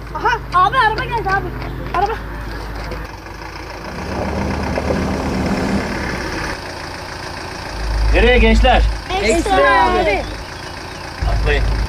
Aha abi araba geldi abi. Araba. Nereye gençler? Ekstra abi. Atlayın.